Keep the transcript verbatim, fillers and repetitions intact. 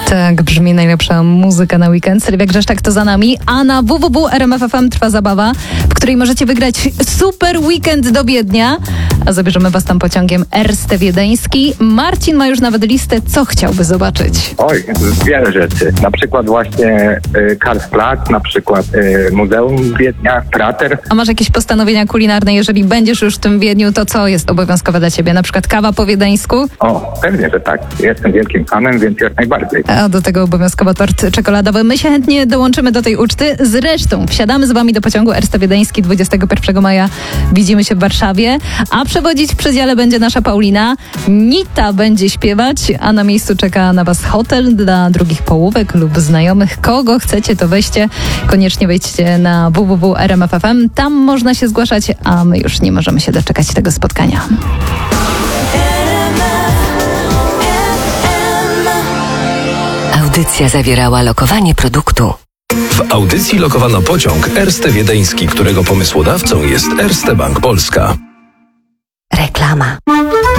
Tak brzmi najlepsza muzyka na weekend. Sylwia Grzeszczak to za nami, a na w w w kropka r m f f m trwa zabawa, w której możecie wygrać super weekend do Wiednia, a zabierzemy was tam pociągiem Erste Wiedeński. Marcin ma już nawet listę, co chciałby zobaczyć. Oj, wiele rzeczy. Na przykład właśnie y, Karlsplatz, na przykład y, Muzeum Wiednia, Prater. A masz jakieś postanowienia kulinarne? Jeżeli będziesz już w tym Wiedniu, to co jest obowiązkowe dla ciebie? Na przykład kawa po wiedeńsku? O, pewnie, że tak. Jestem wielkim fanem, więc jak najbardziej. A do tego obowiązkowo tort czekoladowy. My się chętnie dołączymy do tej uczty. Zresztą wsiadamy z wami do pociągu Erste Wiedeński dwudziestego pierwszego maja. Widzimy się w Warszawie. A przewodzić w przedziale będzie nasza Paulina. Nita będzie śpiewać, a na miejscu czeka na was hotel dla drugich połówek lub znajomych. Kogo chcecie, to weźcie. Koniecznie wejdźcie na w w w kropka r m f f m. Tam można się zgłaszać, a my już nie możemy się doczekać tego spotkania. Audycja zawierała lokowanie produktu. W audycji lokowano pociąg Erste Wiedeński, którego pomysłodawcą jest Erste Bank Polska. Reklama.